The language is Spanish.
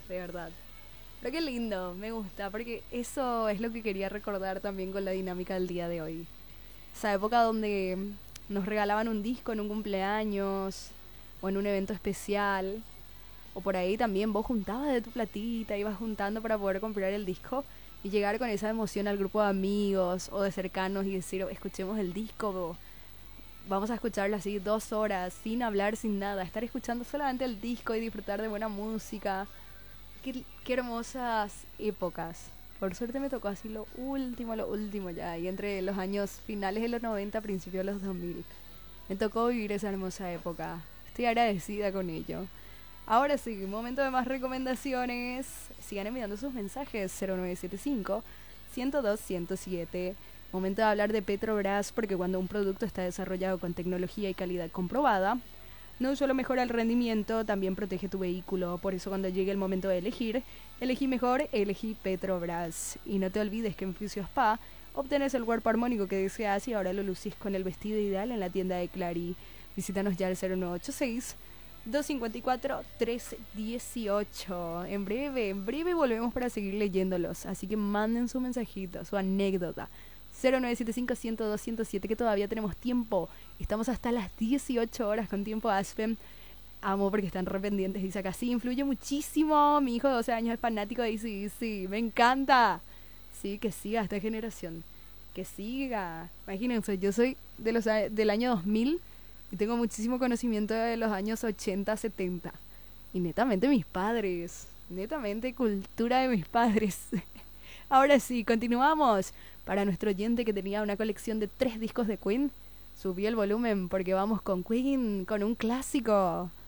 de verdad. Pero qué lindo, me gusta, porque eso es lo que quería recordar también con la dinámica del día de hoy. Esa época donde nos regalaban un disco en un cumpleaños o en un evento especial, o por ahí también vos juntabas de tu platita, ibas juntando para poder comprar el disco y llegar con esa emoción al grupo de amigos o de cercanos y decir, "Oh, escuchemos el disco, vamos a escucharlo así 2 horas, sin hablar, sin nada, estar escuchando solamente el disco y disfrutar de buena música. Qué hermosas épocas. Por suerte me tocó así lo último ya, y entre los años finales de los 90 principios de los 2000. Me tocó vivir esa hermosa época. Estoy agradecida con ello. Ahora sí, momento de más recomendaciones. Sigan enviando sus mensajes 0975 102 107. Momento de hablar de Petrobras porque cuando un producto está desarrollado con tecnología y calidad comprobada, no solo mejora el rendimiento, también protege tu vehículo. Por eso cuando llegue el momento de elegir, elegí mejor, elegí Petrobras. Y no te olvides que en Fusio Spa obtenés el cuerpo armónico que deseas y ahora lo lucís con el vestido ideal en la tienda de Clary. Visítanos ya al 0986 254 318. En breve volvemos para seguir leyéndolos. Así que manden su mensajito, su anécdota. 0975 102 107, que todavía tenemos tiempo. Estamos hasta las 18 horas con tiempo Aspen. Amo porque están re pendientes. Dice acá, sí, influye muchísimo. Mi hijo de 12 años es fanático de AC/DC. Me encanta. Sí, que siga esta generación. Que siga. Imagínense, yo soy del año 2000 y tengo muchísimo conocimiento de los años 80, 70. Y netamente mis padres. Netamente cultura de mis padres. Ahora sí, continuamos. Para nuestro oyente que tenía una colección de 3 discos de Queen, subí el volumen porque vamos con Queen, con un clásico.